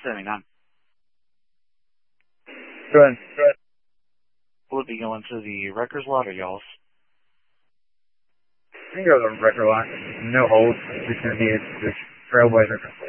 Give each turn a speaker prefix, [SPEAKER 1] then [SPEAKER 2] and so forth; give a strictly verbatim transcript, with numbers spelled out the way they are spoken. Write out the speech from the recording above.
[SPEAKER 1] seventy-nine.
[SPEAKER 2] Go ahead. Go ahead.
[SPEAKER 1] Will it be going to the Wreckers lot or y'all's?
[SPEAKER 2] I think go to the record lot. No holes. Just gonna need this Trailblazer